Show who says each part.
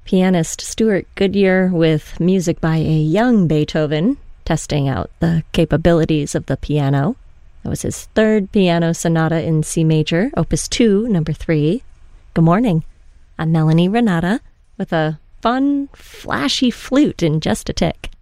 Speaker 1: Pianist Stuart Goodyear with music by a young Beethoven, testing out the capabilities of the piano. That was his third piano sonata in C major, Opus 2, number 3. Good morning. I'm Melanie Renata with a fun, flashy flute in just a tick.